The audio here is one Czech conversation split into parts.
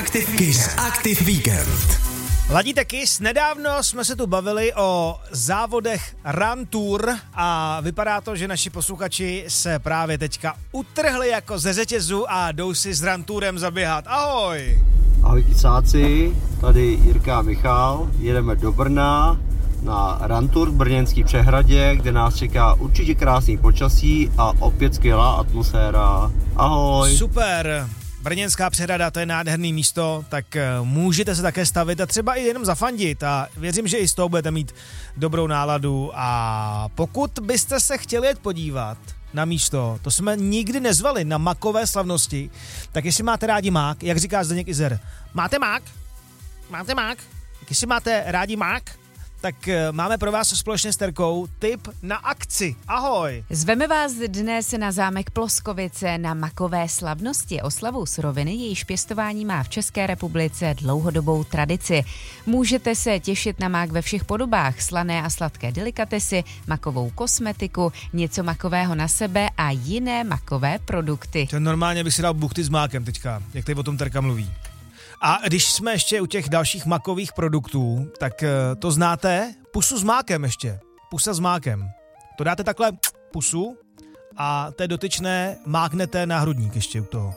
Kiss Aktiv Víkend. Ladíte Kiss, nedávno jsme se tu bavili o závodech Run Tour a vypadá to, že naši posluchači se právě teďka utrhli jako ze řetězu a jdou si s Run Tourem zaběhat. Ahoj! Ahoj kicáci, tady Jirka a Michal, jedeme do Brna na Run Tour v Brněnský přehradě, kde nás čeká určitě krásný počasí a opět skvělá atmosféra. Ahoj! Super! Brněnská přehrada, to je nádherný místo, tak můžete se také stavit a třeba i jenom zafandit a věřím, že i z toho budete mít dobrou náladu a pokud byste se chtěli jet podívat na místo, to jsme nikdy nezvali na makové slavnosti, tak jestli máte rádi mák, jak říká Zdeněk Izer, máte mák? Máte mák? Jestli máte rádi mák, tak máme pro vás společně s Terkou tip na akci. Ahoj! Zveme vás dnes na zámek Ploskovice na makové slavnosti. Oslavu suroviny, jejíž pěstování má v České republice dlouhodobou tradici. Můžete se těšit na mák ve všech podobách, slané a sladké delikatesy, makovou kosmetiku, něco makového na sebe a jiné makové produkty. To normálně bych si dal buchty s mákem teďka, jak tady o tom Terka mluví. A když jsme ještě u těch dalších makových produktů, tak to znáte? Pusu s mákem ještě. Pusa s mákem. To dáte takhle pusu a té dotyčné máknete na hrudník ještě u toho.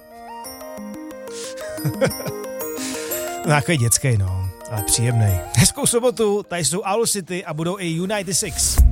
Takový dětský, no, ale příjemnej. Hezkou sobotu, tady jsou Owl City a budou i U96.